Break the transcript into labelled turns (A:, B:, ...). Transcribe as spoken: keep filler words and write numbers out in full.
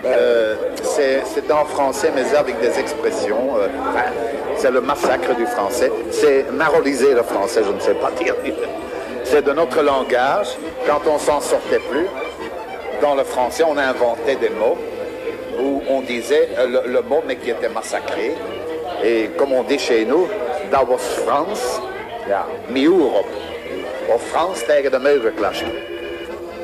A: Euh, c'est en français, mais avec des expressions. Euh, enfin, c'est le massacre du français. C'est maroliser le français, je ne sais pas dire. C'est de notre langage. Quand on s'en sortait plus, dans le français, on inventait des mots où on disait le, le mot, mais qui était massacré. Et comme on dit chez nous, dat was Frans, ja, mi Europe. Of Frans tegen de muur geklasht.